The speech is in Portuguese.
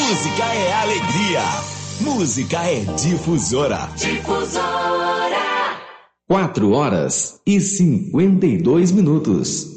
Música é alegria. Música é Difusora. Difusora. 4 horas e 52 minutos.